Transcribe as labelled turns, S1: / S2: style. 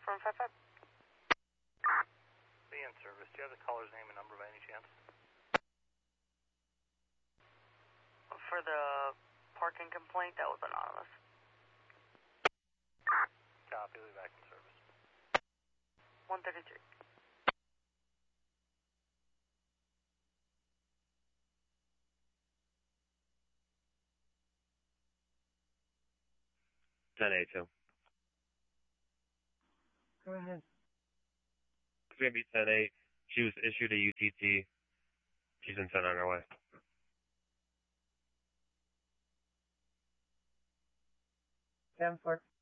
S1: from 55.
S2: Be in service. Do you have the caller's name and number by any chance?
S1: For the parking complaint, that was anonymous.
S2: Copy, we'll be back in service.
S1: 133.
S3: $10A2.
S4: Go ahead.
S3: It's going to be 10-8. She was issued a UTT. She's been sent on her way.
S4: 10-4.